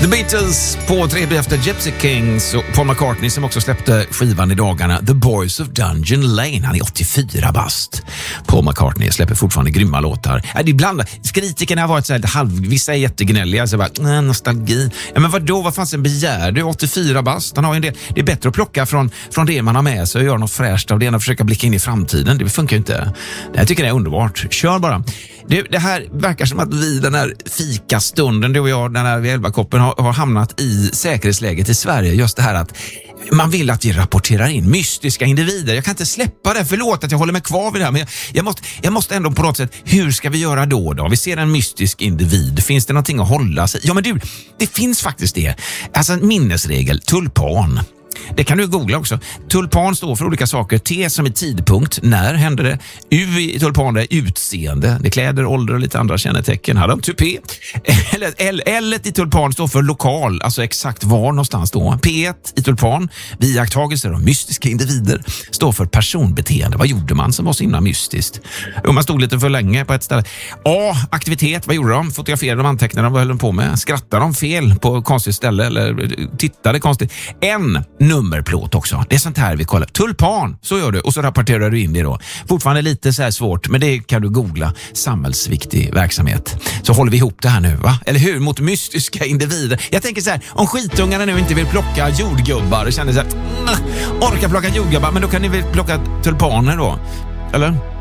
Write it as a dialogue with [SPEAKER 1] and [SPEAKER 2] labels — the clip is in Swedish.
[SPEAKER 1] The Beatles på 3 efter Gypsy Kings och Paul McCartney som också släppte skivan i dagarna The Boys of Dungeon Lane. Han är 84 bast. Paul McCartney släpper fortfarande grymma låtar. Ibland, kritikerna har varit så här, vissa är jättegnälliga, så bara, nostalgi. Ja, men vadå, vad fan sen begär du? 84 bast, han har ju en del. Det är bättre att plocka från det man har med sig och göra något fräscht av det än att försöka blicka in i framtiden. Det funkar ju inte. Jag tycker det är underbart. Kör bara. Det här verkar som att vi den här fikastunden, du och jag, den här vid 11-koppen har hamnat i säkerhetsläget i Sverige. Just det här att man vill att vi rapporterar in mystiska individer. Jag kan inte släppa det, förlåt att jag håller mig kvar vid det här, men jag måste ändå på något sätt, hur ska vi göra då? Vi ser en mystisk individ, finns det någonting att hålla sig? Ja men du, det finns faktiskt det. Alltså en minnesregel, tulpan. Det kan du googla också. Tulpan står för olika saker. T som är tidpunkt, när hände det? U i tulpan är utseende. Det kläder, ålder och lite andra kännetecken. Här har de tupé. L i tulpan står för lokal, alltså exakt var någonstans då. P i tulpan, iakttagelser av mystiska individer, står för personbeteende. Vad gjorde man som var så himla mystiskt? Jo, man stod lite för länge på ett ställe. A, aktivitet, vad gjorde de? Fotograferade de, antecknade de, vad höll de på med? Skrattade de fel på konstigt ställe eller tittade konstigt? N, nummerplåt också. Det är sånt här vi kollar. Tulpan, så gör du. Och så rapporterar du in det då. Fortfarande lite så här svårt, men det kan du googla. Samhällsviktig verksamhet. Så håller vi ihop det här nu, va? Eller hur? Mot mystiska individer. Jag tänker så här, om skitungarna nu inte vill plocka jordgubbar och känner så här, orkar plocka jordgubbar, men då kan ni väl plocka tulpaner då? Eller?